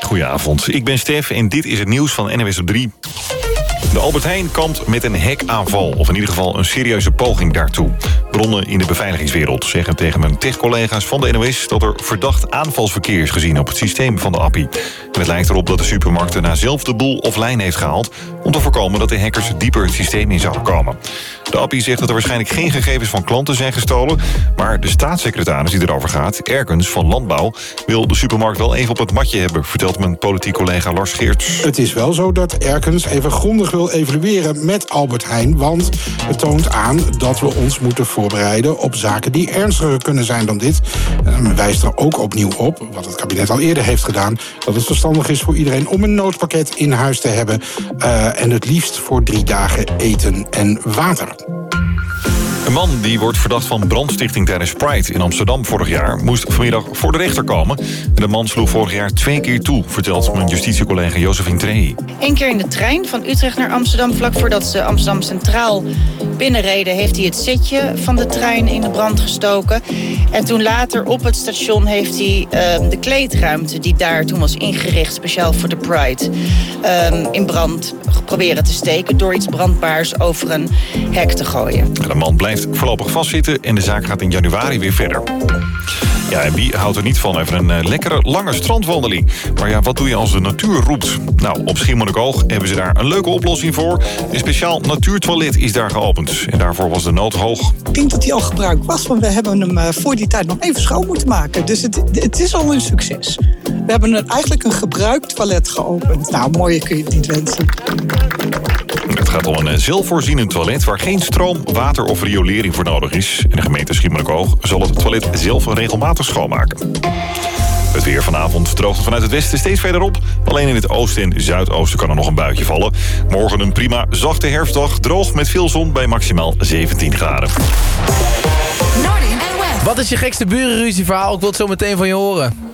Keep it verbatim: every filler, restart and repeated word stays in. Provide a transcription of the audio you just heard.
goedenavond. Ik ben Stef en dit is het nieuws van N O S op drie. De Albert Heijn kampt met een hackaanval, of in ieder geval een serieuze poging daartoe. Bronnen in de beveiligingswereld zeggen tegen mijn tech-collega's van de N O S... dat er verdacht aanvalsverkeer is gezien op het systeem van de appie. En het lijkt erop dat de supermarkt daarna zelf de boel offline heeft gehaald... om te voorkomen dat de hackers dieper het systeem in zouden komen. De appie zegt dat er waarschijnlijk geen gegevens van klanten zijn gestolen... maar de staatssecretaris die erover gaat, Erkens van Landbouw... wil de supermarkt wel even op het matje hebben, vertelt mijn politiek collega Lars Geerts. Het is wel zo dat Erkens even grondig wil evalueren met Albert Heijn... want het toont aan dat we ons moeten voorbereiden op zaken die ernstiger kunnen zijn dan dit. En men wijst er ook opnieuw op, wat het kabinet al eerder heeft gedaan... dat het verstandig is voor iedereen om een noodpakket in huis te hebben... Uh, en het liefst voor drie dagen eten en water. Een man die wordt verdacht van brandstichting tijdens Pride in Amsterdam vorig jaar... moest vanmiddag voor de rechter komen. En de man sloeg vorig jaar twee keer toe, vertelt mijn justitiecollega Josephine Trehi. Eén keer in de trein van Utrecht naar Amsterdam. Vlak voordat ze Amsterdam Centraal binnenreden... heeft hij het zitje van de trein in de brand gestoken. En toen later op het station heeft hij uh, de kleedruimte... die daar toen was ingericht, speciaal voor de Pride... Uh, in brand proberen te steken... door iets brandbaars over een hek te gooien. De man blijft voorlopig vastzitten en de zaak gaat in januari weer verder. Ja, en wie houdt er niet van even een uh, lekkere lange strandwandeling? Maar ja, wat doe je als de natuur roept? Nou, op Schiermonnikoog hebben ze daar een leuke oplossing voor. Een speciaal natuurtoilet is daar geopend. En daarvoor was de nood hoog. Ik denk dat hij al gebruikt was, want we hebben hem uh, voor die tijd nog even schoon moeten maken. Dus het, het is al een succes. We hebben een, eigenlijk een gebruikt toilet geopend. Nou, mooier kun je het niet wensen. Het gaat om een zelfvoorzienend toilet waar geen stroom, water of riolering voor nodig is. En de gemeente Schiermonnikoog zal het toilet zelf regelmatig schoonmaken. Het weer vanavond droogt vanuit het westen steeds verder op. Alleen in het oosten en zuidoosten kan er nog een buitje vallen. Morgen een prima zachte herfstdag, droog met veel zon bij maximaal zeventien graden. Wat is je gekste burenruzieverhaal? Ik wil het zo meteen van je horen.